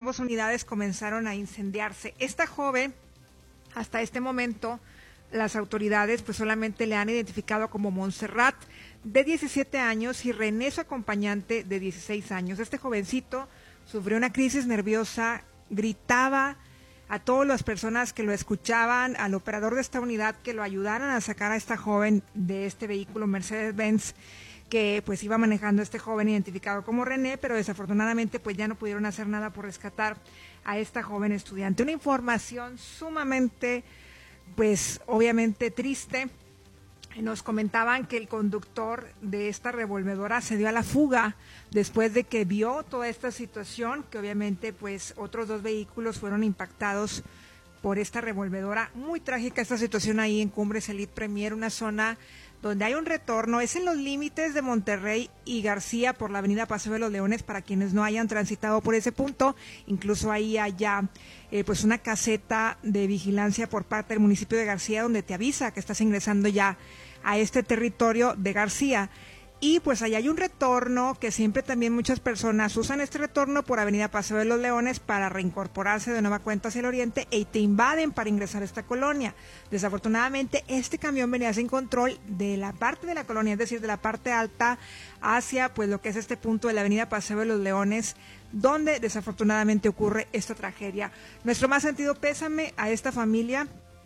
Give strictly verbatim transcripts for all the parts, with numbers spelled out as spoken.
ambas unidades comenzaron a incendiarse. Esta joven, hasta este momento, las autoridades pues solamente le han identificado como Montserrat, de diecisiete años, y René, su acompañante, de dieciséis años. Este jovencito sufrió una crisis nerviosa, gritaba a todas las personas que lo escuchaban, al operador de esta unidad, que lo ayudaran a sacar a esta joven de este vehículo Mercedes-Benz que pues iba manejando este joven identificado como René, pero desafortunadamente pues ya no pudieron hacer nada por rescatar a esta joven estudiante. Una información sumamente, pues obviamente triste. Nos comentaban que el conductor de esta revolvedora se dio a la fuga después de que vio toda esta situación, que obviamente pues otros dos vehículos fueron impactados por esta revolvedora. Muy trágica esta situación ahí en Cumbres Elite Premier, una zona donde hay un retorno, es en los límites de Monterrey y García por la avenida Paseo de los Leones, para quienes no hayan transitado por ese punto. Incluso ahí haya eh, pues una caseta de vigilancia por parte del municipio de García, donde te avisa que estás ingresando ya a este territorio de García. Y pues allá hay un retorno que siempre también muchas personas usan este retorno por avenida Paseo de los Leones para reincorporarse de nueva cuenta hacia el oriente, y te invaden para ingresar a esta colonia. Desafortunadamente este camión venía sin control de la parte de la colonia, es decir, de la parte alta hacia pues lo que es este punto de la avenida Paseo de los Leones, donde desafortunadamente ocurre esta tragedia. Nuestro más sentido pésame a esta familia.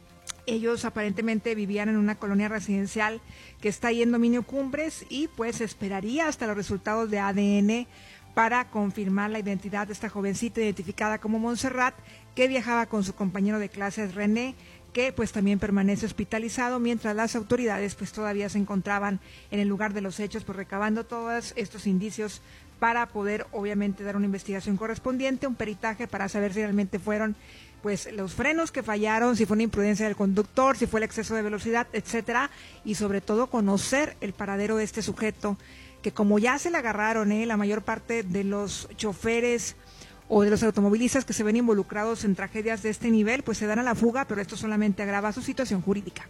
Ellos aparentemente vivían en una colonia residencial que está ahí en dominio Cumbres, y pues esperaría hasta los resultados de A D N para confirmar la identidad de esta jovencita identificada como Montserrat, que viajaba con su compañero de clases René, que pues también permanece hospitalizado, mientras las autoridades pues todavía se encontraban en el lugar de los hechos, pues recabando todos estos indicios para poder obviamente dar una investigación correspondiente, un peritaje para saber si realmente fueron pues los frenos que fallaron, si fue una imprudencia del conductor, si fue el exceso de velocidad, etcétera, y sobre todo conocer el paradero de este sujeto, que como ya se le agarraron eh, la mayor parte de los choferes o de los automovilistas que se ven involucrados en tragedias de este nivel, pues se dan a la fuga, pero esto solamente agrava su situación jurídica.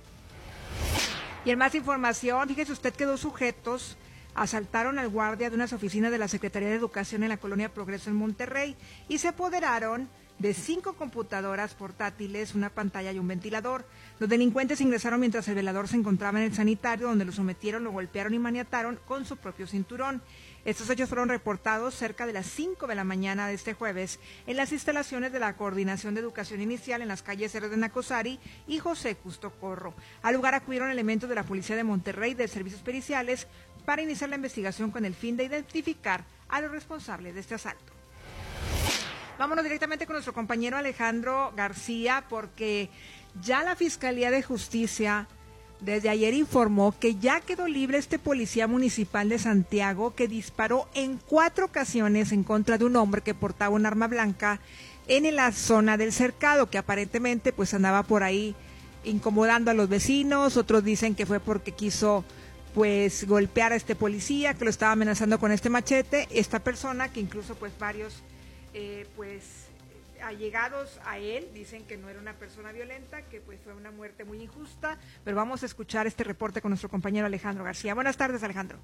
Y en más información, fíjese usted que dos sujetos asaltaron al guardia de unas oficinas de la Secretaría de Educación en la colonia Progreso en Monterrey y se apoderaron de cinco computadoras portátiles, una pantalla y un ventilador. Los delincuentes ingresaron mientras el velador se encontraba en el sanitario, donde lo sometieron, lo golpearon y maniataron con su propio cinturón. Estos hechos fueron reportados cerca de las cinco de la mañana de este jueves en las instalaciones de la Coordinación de Educación Inicial en las calles Héroes de Nacosari y José Justo Corro. Al lugar acudieron elementos de la Policía de Monterrey de Servicios Periciales para iniciar la investigación con el fin de identificar a los responsables de este asalto. Vámonos directamente con nuestro compañero Alejandro García, porque ya la Fiscalía de Justicia desde ayer informó que ya quedó libre este policía municipal de Santiago que disparó en cuatro ocasiones en contra de un hombre que portaba un arma blanca en la zona del Cercado, que aparentemente pues andaba por ahí incomodando a los vecinos. Otros dicen que fue porque quiso pues golpear a este policía, que lo estaba amenazando con este machete. Esta persona, que incluso pues varios Eh, pues allegados a él dicen que no era una persona violenta, que pues fue una muerte muy injusta, pero vamos a escuchar este reporte con nuestro compañero Alejandro García. Buenas tardes, Alejandro.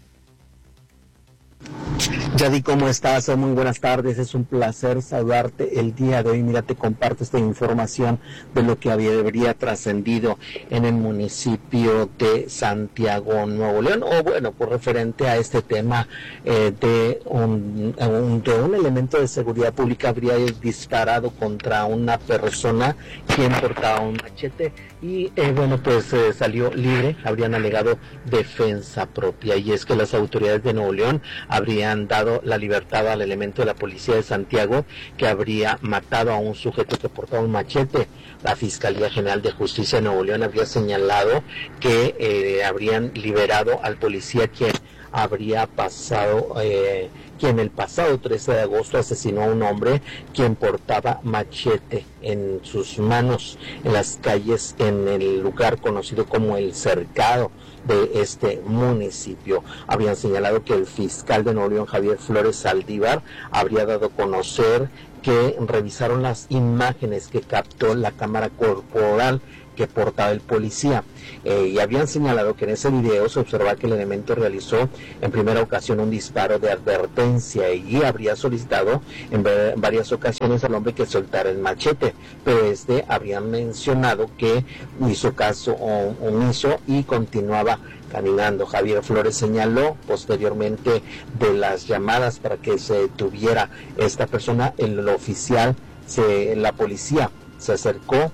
Yadi, ¿cómo estás? Muy buenas tardes, es un placer saludarte el día de hoy. Mira, te comparto esta información de lo que había debería trascendido en el municipio de Santiago, Nuevo León, o bueno, por referente a este tema eh, de, un, un, de un elemento de seguridad pública habría disparado contra una persona quien portaba un machete y eh, bueno, pues eh, salió libre. Habrían alegado defensa propia, y es que las autoridades de Nuevo León habrían dado la libertad al elemento de la policía de Santiago que habría matado a un sujeto que portaba un machete. La Fiscalía General de Justicia de Nuevo León habría señalado que eh, habrían liberado al policía quien habría pasado, eh, quien el pasado trece de agosto asesinó a un hombre quien portaba machete en sus manos en las calles, en el lugar conocido como El Cercado de este municipio. Habían señalado que el fiscal de Nuevo León, Javier Flores Saldívar, habría dado a conocer que revisaron las imágenes que captó la cámara corporal que portaba el policía. Eh, y habían señalado que en ese video se observa que el elemento realizó en primera ocasión un disparo de advertencia y habría solicitado en varias ocasiones al hombre que soltara el machete, pero este habría mencionado que hizo caso omiso y continuaba caminando. Javier Flores señaló posteriormente de las llamadas para que se detuviera esta persona, el oficial, se, la policía se acercó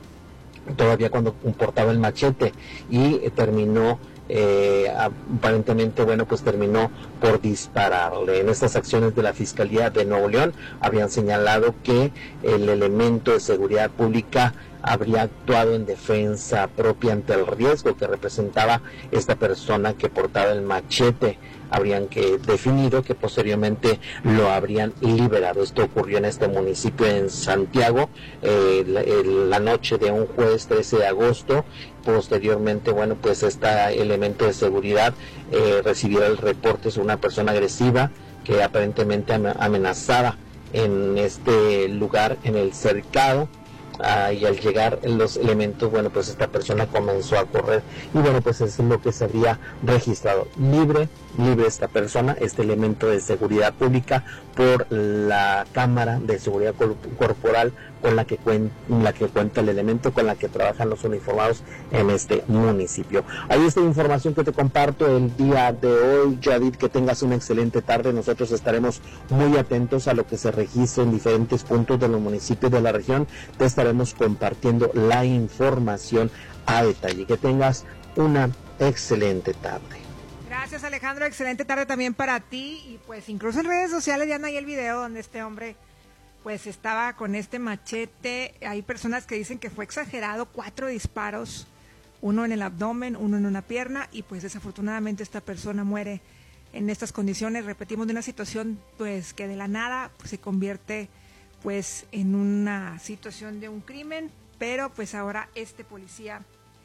todavía cuando portaba el machete y terminó eh, aparentemente, bueno, pues terminó por dispararle. En estas acciones de la Fiscalía de Nuevo León habían señalado que el elemento de seguridad pública habría actuado en defensa propia ante el riesgo que representaba esta persona que portaba el machete. Habrían que definido que posteriormente lo habrían liberado. Esto ocurrió en este municipio en Santiago eh, la, la noche de un jueves trece de agosto. Posteriormente, bueno, pues este elemento de seguridad eh, recibió el reporte sobre una persona agresiva que aparentemente amenazaba en este lugar, en el cercado. Ah, y al llegar los elementos, bueno, pues esta persona comenzó a correr y bueno, pues es lo que se había registrado. Libre, libre esta persona, este elemento de seguridad pública, por la cámara de seguridad corporal con la que, cuen la que cuenta el elemento, con la que trabajan los uniformados en este municipio. Ahí está la información que te comparto el día de hoy, Yadid, que tengas una excelente tarde. Nosotros estaremos muy atentos a lo que se registre en diferentes puntos de los municipios de la región. Te estaremos compartiendo la información a detalle. Que tengas una excelente tarde. Gracias, Alejandro, excelente tarde también para ti. Y pues incluso en redes sociales ya no hay el video donde este hombre pues estaba con este machete. Hay personas que dicen que fue exagerado, cuatro disparos, uno en el abdomen, uno en una pierna, y pues desafortunadamente esta persona muere en estas condiciones. Repetimos, de una situación pues que de la nada pues, se convierte pues en una situación de un crimen, pero pues ahora este policía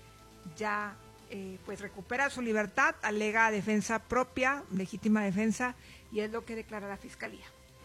ya eh, pues recupera su libertad, alega defensa propia, legítima defensa, y es lo que declara la Fiscalía.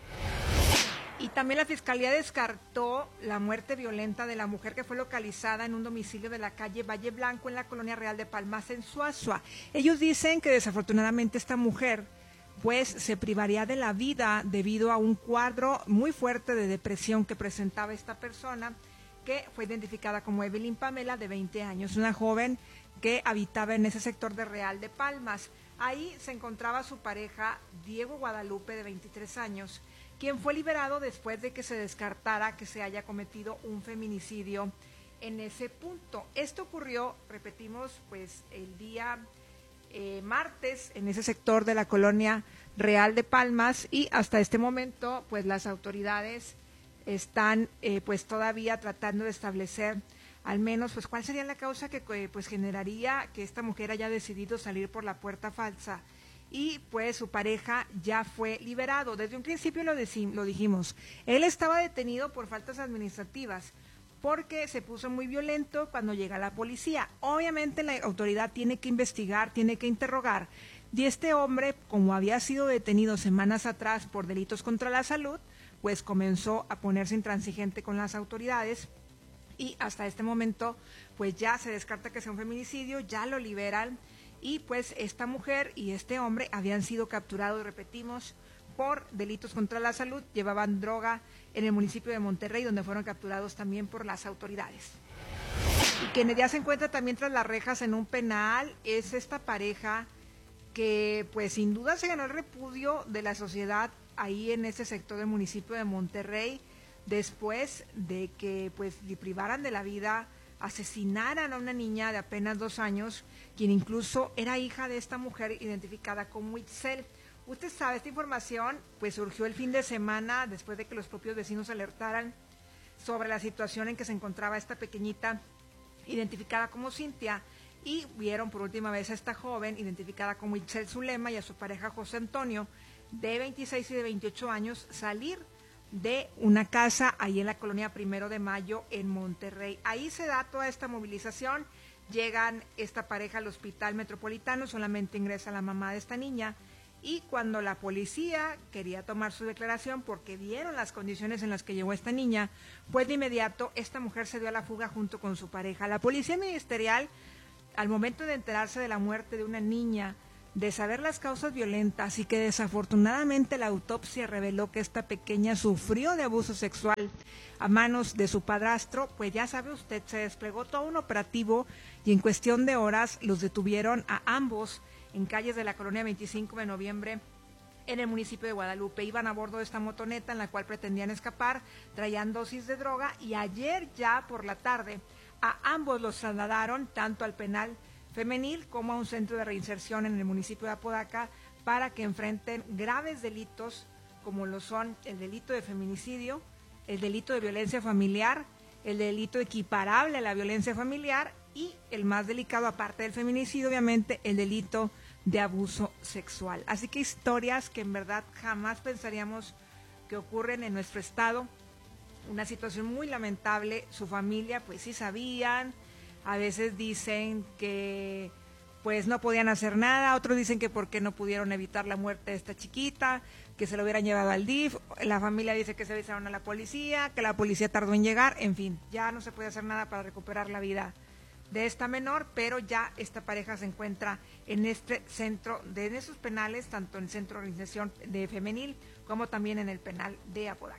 Y también la Fiscalía descartó la muerte violenta de la mujer que fue localizada en un domicilio de la calle Valle Blanco en la Colonia Real de Palmas, en Suazua. Ellos dicen que desafortunadamente esta mujer pues se privaría de la vida debido a un cuadro muy fuerte de depresión que presentaba esta persona, que fue identificada como Evelyn Pamela, de veinte años, una joven que habitaba en ese sector de Real de Palmas. Ahí se encontraba su pareja, Diego Guadalupe, de veintitrés años, quien fue liberado después de que se descartara que se haya cometido un feminicidio en ese punto. Esto ocurrió, repetimos, pues el día eh, martes en ese sector de la Colonia Real de Palmas, y hasta este momento pues las autoridades están eh, pues todavía tratando de establecer al menos pues cuál sería la causa que pues generaría que esta mujer haya decidido salir por la puerta falsa. Y pues su pareja ya fue liberado. Desde un principio lo, lo dijimos, él estaba detenido por faltas administrativas porque se puso muy violento cuando llega la policía. Obviamente la autoridad tiene que investigar, tiene que interrogar. Y este hombre, como había sido detenido semanas atrás por delitos contra la salud, pues comenzó a ponerse intransigente con las autoridades, y hasta este momento pues ya se descarta que sea un feminicidio, ya lo liberan. Y pues esta mujer y este hombre habían sido capturados, repetimos, por delitos contra la salud, llevaban droga en el municipio de Monterrey, donde fueron capturados también por las autoridades. Y quienes ya se encuentran también tras las rejas en un penal es esta pareja que pues sin duda se ganó el repudio de la sociedad ahí en ese sector del municipio de Monterrey, después de que pues le privaran de la vida, asesinaran a una niña de apenas dos años, quien incluso era hija de esta mujer identificada como Itzel. Usted sabe, esta información pues surgió el fin de semana después de que los propios vecinos alertaran sobre la situación en que se encontraba esta pequeñita identificada como Cintia, y vieron por última vez a esta joven identificada como Itzel Zulema y a su pareja José Antonio, de veintiséis y de veintiocho años, salir de una casa ahí en la colonia Primero de Mayo en Monterrey. Ahí se da toda esta movilización, llegan esta pareja al hospital metropolitano, solamente ingresa la mamá de esta niña y cuando la policía quería tomar su declaración porque vieron las condiciones en las que llegó esta niña, pues de inmediato esta mujer se dio a la fuga junto con su pareja. La policía ministerial, al momento de enterarse de la muerte de una niña, de saber las causas violentas y que desafortunadamente la autopsia reveló que esta pequeña sufrió de abuso sexual a manos de su padrastro, pues ya sabe usted, se desplegó todo un operativo y en cuestión de horas los detuvieron a ambos en calles de la colonia veinticinco de noviembre en el municipio de Guadalupe. Iban a bordo de esta motoneta en la cual pretendían escapar, traían dosis de droga y ayer ya por la tarde a ambos los trasladaron tanto al penal femenil como a un centro de reinserción en el municipio de Apodaca para que enfrenten graves delitos como lo son el delito de feminicidio, el delito de violencia familiar, el delito equiparable a la violencia familiar y el más delicado aparte del feminicidio, obviamente, el delito de abuso sexual. Así que historias que en verdad jamás pensaríamos que ocurren en nuestro estado, una situación muy lamentable. Su familia pues sí sabían. A veces dicen que pues no podían hacer nada, otros dicen que porque no pudieron evitar la muerte de esta chiquita, que se lo hubieran llevado al D I F, la familia dice que se avisaron a la policía, que la policía tardó en llegar, en fin, ya no se puede hacer nada para recuperar la vida de esta menor, pero ya esta pareja se encuentra en este centro, de en esos penales, tanto en el centro de reinserción de femenil como también en el penal de Apodaca.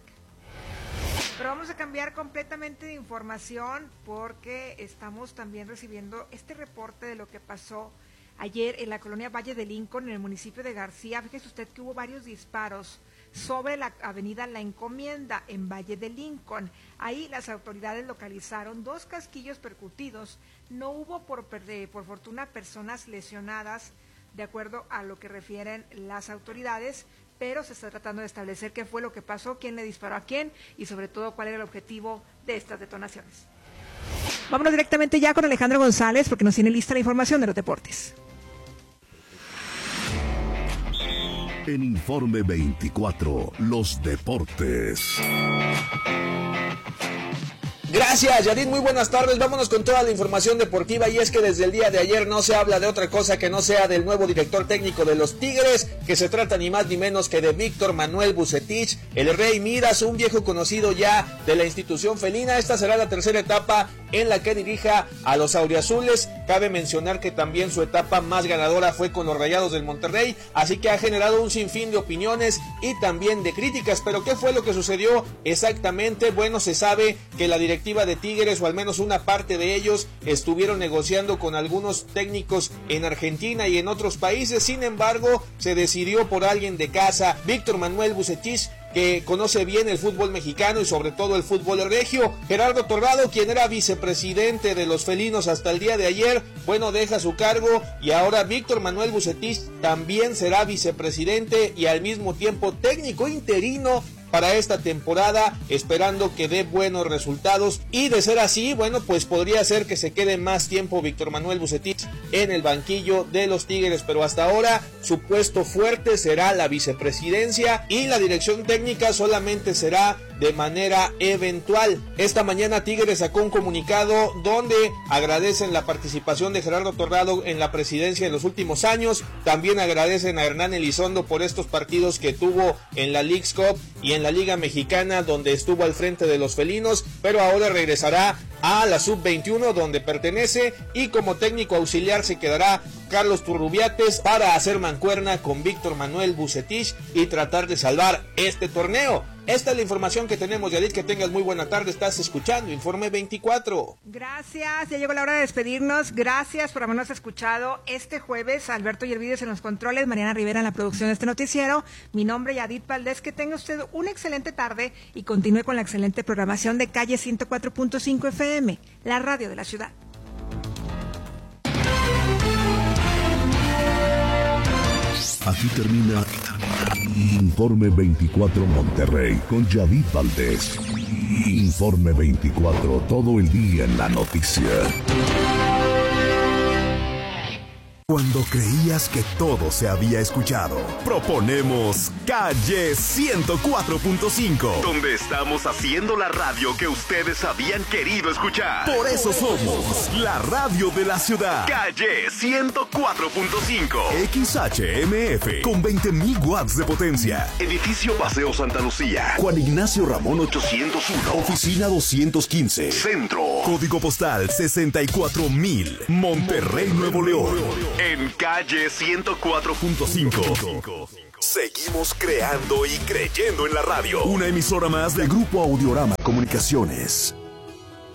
Pero vamos a cambiar completamente de información porque estamos también recibiendo este reporte de lo que pasó ayer en la colonia Valle de Lincoln, en el municipio de García. Fíjese usted que hubo varios disparos sobre la avenida La Encomienda en Valle de Lincoln. Ahí las autoridades localizaron dos casquillos percutidos. No hubo, por, por fortuna, personas lesionadas, de acuerdo a lo que refieren las autoridades, pero se está tratando de establecer qué fue lo que pasó, quién le disparó a quién y sobre todo cuál era el objetivo de estas detonaciones. Vámonos directamente ya con Alejandro González porque nos tiene lista la información de los deportes. En Informe veinticuatro, los deportes. Gracias, Yadid, muy buenas tardes. Vámonos con toda la información deportiva y es que desde el día de ayer no se habla de otra cosa que no sea del nuevo director técnico de los Tigres, que se trata ni más ni menos que de Víctor Manuel Vucetich, el Rey Midas, un viejo conocido ya de la institución felina. Esta será la tercera etapa en la que dirija a los auriazules. Cabe mencionar que también su etapa más ganadora fue con los Rayados del Monterrey, así que ha generado un sinfín de opiniones y también de críticas. Pero ¿qué fue lo que sucedió exactamente? Bueno, se sabe que la directiva de Tigres, o al menos una parte de ellos, estuvieron negociando con algunos técnicos en Argentina y en otros países. Sin embargo, se decidió por alguien de casa, Víctor Manuel Vucetich, que conoce bien el fútbol mexicano y sobre todo el fútbol regio. Gerardo Torrado, quien era vicepresidente de los felinos hasta el día de ayer, bueno, deja su cargo y ahora Víctor Manuel Vucetich también será vicepresidente y al mismo tiempo técnico interino para esta temporada, esperando que dé buenos resultados, y de ser así, bueno, pues podría ser que se quede más tiempo Víctor Manuel Vucetich en el banquillo de los Tigres, pero hasta ahora su puesto fuerte será la vicepresidencia y la dirección técnica solamente será de manera eventual. Esta mañana Tigres sacó un comunicado donde agradecen la participación de Gerardo Torrado en la presidencia en los últimos años, también agradecen a Hernán Elizondo por estos partidos que tuvo en la Leagues Cup y en la Liga Mexicana, donde estuvo al frente de los felinos, pero ahora regresará a la sub veintiuno donde pertenece, y como técnico auxiliar se quedará Carlos Turrubiates para hacer mancuerna con Víctor Manuel Vucetich y tratar de salvar este torneo. Esta es la información que tenemos, Yadid, que tengas muy buena tarde. Estás escuchando Informe veinticuatro. Gracias, ya llegó la hora de despedirnos. Gracias por habernos escuchado este jueves. Alberto Yervides en los controles, Mariana Rivera en la producción de este noticiero. Mi nombre es Yadid Valdés. Que tenga usted una excelente tarde y continúe con la excelente programación de Calle ciento cuatro punto cinco F M, la radio de la ciudad. Aquí termina Informe veinticuatro Monterrey con Yadid Valdés. Informe veinticuatro, todo el día en la noticia. Cuando creías que todo se había escuchado, proponemos Calle ciento cuatro punto cinco, donde estamos haciendo la radio que ustedes habían querido escuchar. Por eso somos la radio de la ciudad. Calle ciento cuatro punto cinco, X H M F, con veinte mil watts de potencia. Edificio Paseo Santa Lucía, Juan Ignacio Ramón ochocientos uno, Oficina doscientos quince, Centro. Código postal sesenta y cuatro mil, Monterrey, Nuevo León. En Calle ciento cuatro punto cinco. Seguimos creando y creyendo en la radio. Una emisora más de Grupo Audiorama Comunicaciones.